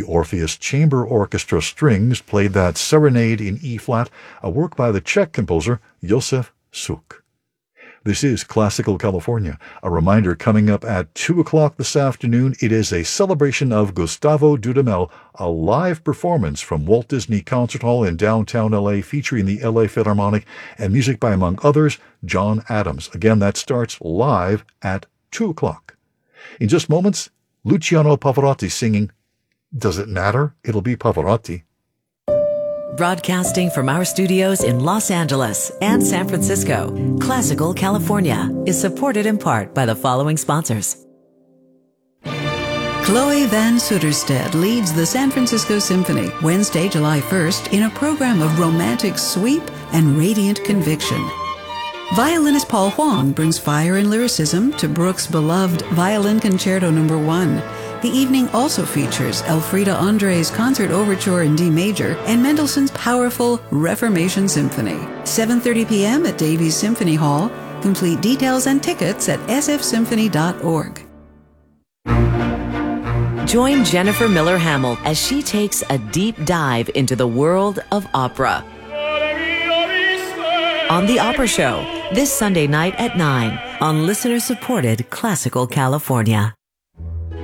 Orpheus Chamber Orchestra Strings played that Serenade in E-flat, a work by the Czech composer Josef Suk. This is Classical California. A reminder, coming up at 2 o'clock this afternoon, it is a celebration of Gustavo Dudamel, a live performance from Walt Disney Concert Hall in downtown LA featuring the LA Philharmonic and music by, among others, John Adams. Again, that starts live at 2 o'clock. In just moments, Luciano Pavarotti singing Does It Matter? It'll be Pavarotti. Broadcasting from our studios in Los Angeles and San Francisco, Classical California is supported in part by the following sponsors. Chloe Van Sutterstedt leads the San Francisco Symphony Wednesday, July 1st in a program of romantic sweep and radiant conviction. Violinist Paul Huang brings fire and lyricism to Bruch's beloved Violin Concerto No. 1. The evening also features Elfrida André's Concert Overture in D Major and Mendelssohn's powerful Reformation Symphony. 7:30 p.m. at Davies Symphony Hall. Complete details and tickets at sfsymphony.org. Join Jennifer Miller Hamill as she takes a deep dive into the world of opera on The Opera Show this Sunday night at 9 on listener-supported Classical California.